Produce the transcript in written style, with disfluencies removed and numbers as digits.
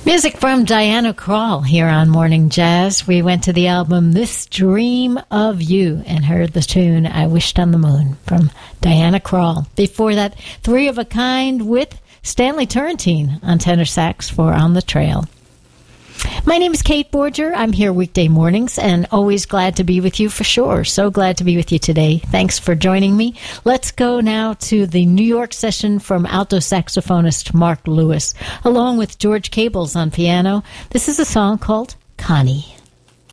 Music from Diana Krall here on Morning Jazz. We went to the album This Dream of You and heard the tune I Wished on the Moon from Diana Krall. Before that, Three of a Kind with Stanley Turrentine on tenor sax for On the Trail. My name is Kate Borger. I'm here weekday mornings and always glad to be with you for sure. So glad to be with you today. Thanks for joining me. Let's go now to the New York session from alto saxophonist Mark Lewis, along with George Cables on piano. This is a song called Connie.